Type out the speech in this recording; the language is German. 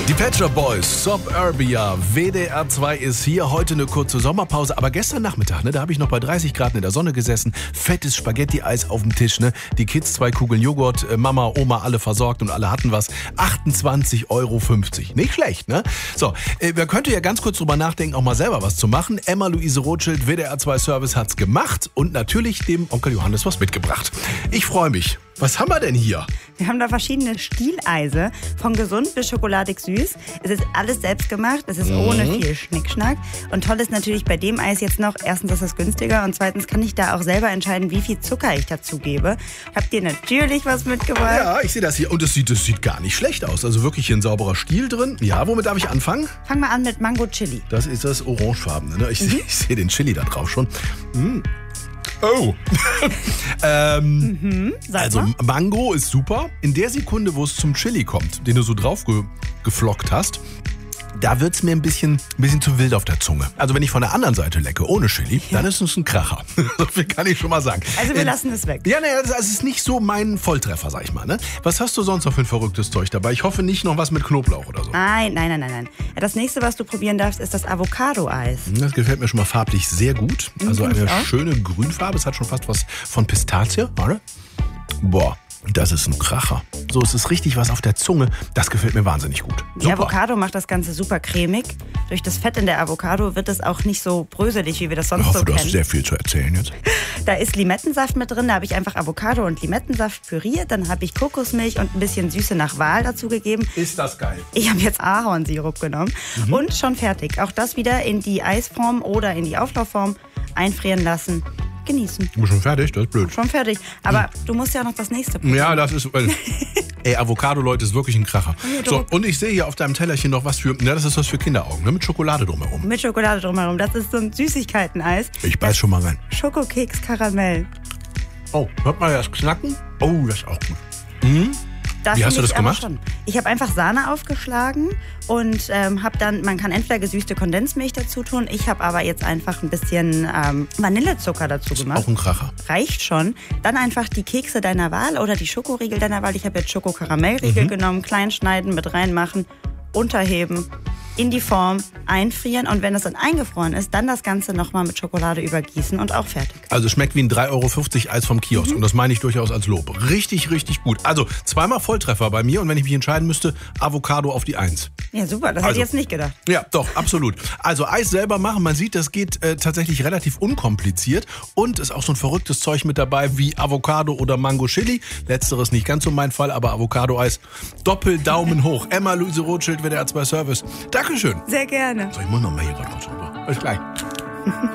Die Pet Shop Boys, Suburbia, WDR 2 ist hier. Heute eine kurze Sommerpause, aber gestern Nachmittag, da habe ich noch bei 30 Grad in der Sonne gesessen. Fettes Spaghetti-Eis auf dem Tisch, Die Kids 2 Kugeln Joghurt, Mama, Oma, alle versorgt und alle hatten was. 28,50 Euro. Nicht schlecht, ne? So, wer könnte ja ganz kurz drüber nachdenken, auch mal selber was zu machen. Emma-Luise Rothschild, WDR 2 Service hat's gemacht und natürlich dem Onkel Johannes was mitgebracht. Ich freue mich. Was haben wir denn hier? Wir haben da verschiedene Stieleise, von gesund bis schokoladig süß. Es ist alles selbst gemacht, es ist ohne viel Schnickschnack. Und toll ist natürlich bei dem Eis jetzt noch, erstens ist es günstiger und zweitens kann ich da auch selber entscheiden, wie viel Zucker ich dazu gebe. Habt ihr natürlich was mitgebracht? Ja, ich sehe das hier und das sieht gar nicht schlecht aus. Also wirklich hier ein sauberer Stiel drin. Ja, womit darf ich anfangen? Fang mal an mit Mango Chili. Das ist das Orangefarbene, ne? Ich sehe den Chili da drauf schon. Oh. Also Mango ist super. In der Sekunde, wo es zum Chili kommt, den du so drauf geflockt hast, da wird's mir ein bisschen zu wild auf der Zunge. Also wenn ich von der anderen Seite lecke, ohne Chili, dann ist es ein Kracher. So viel kann ich schon mal sagen. Also wir lassen es weg. Ja, also es ist nicht so mein Volltreffer, sag ich mal. Ne? Was hast du sonst noch für ein verrücktes Zeug dabei? Ich hoffe nicht noch was mit Knoblauch oder so. Nein. Das nächste, was du probieren darfst, ist das Avocado-Eis. Das gefällt mir schon mal farblich sehr gut. Also eine schöne Grünfarbe. Es hat schon fast was von Pistazie. Warte. Boah. Das ist ein Kracher. So, es ist richtig was auf der Zunge. Das gefällt mir wahnsinnig gut. Die Avocado macht das Ganze super cremig. Durch das Fett in der Avocado wird es auch nicht so bröselig, wie wir das sonst so kennen. Du hast sehr viel zu erzählen jetzt. Da ist Limettensaft mit drin. Da habe ich einfach Avocado und Limettensaft püriert. Dann habe ich Kokosmilch und ein bisschen Süße nach Wahl dazu gegeben. Ist das geil. Ich habe jetzt Ahornsirup genommen. Und schon fertig. Auch das wieder in die Eisform oder in die Auflaufform einfrieren lassen. Genießen. Du bist schon fertig? Das ist blöd. Schon fertig. Aber du musst ja noch das nächste probieren. Ja, das ist... Ey, Avocado, Leute, ist wirklich ein Kracher. So, und ich sehe hier auf deinem Tellerchen noch was für... Ja, das ist was für Kinderaugen, ne? Mit Schokolade drumherum. Mit Schokolade drumherum. Das ist so ein Süßigkeiten-Eis. Ich beiß schon mal rein. Schokokeks Karamell. Oh, hört mal das Knacken? Oh, das ist auch gut. Wie hast du das gemacht? Schon. Ich habe einfach Sahne aufgeschlagen und habe dann, man kann entweder gesüßte Kondensmilch dazu tun, ich habe aber jetzt einfach ein bisschen Vanillezucker dazu gemacht. Auch ein Kracher. Reicht schon. Dann einfach die Kekse deiner Wahl oder die Schokoriegel deiner Wahl. Ich habe jetzt Schoko-Karamellriegel genommen, klein schneiden, mit reinmachen, unterheben, in die Form einfrieren und wenn es dann eingefroren ist, dann das Ganze nochmal mit Schokolade übergießen und auch fertig. Also schmeckt wie ein 3,50 € Eis vom Kiosk und das meine ich durchaus als Lob. Richtig, richtig gut. Also zweimal Volltreffer bei mir und wenn ich mich entscheiden müsste, Avocado auf die 1. Ja, super, das hätte ich jetzt nicht gedacht. Ja, doch, absolut. Also Eis selber machen, man sieht, das geht tatsächlich relativ unkompliziert und ist auch so ein verrücktes Zeug mit dabei wie Avocado oder Mango Chili. Letzteres nicht ganz so mein Fall, aber Avocado-Eis. Doppel-Daumen hoch. Emma-Luise Rothschild, WDR 2 Service. Dankeschön. Sehr gerne. So, ich muss noch mal hier gerade raus. Bis gleich.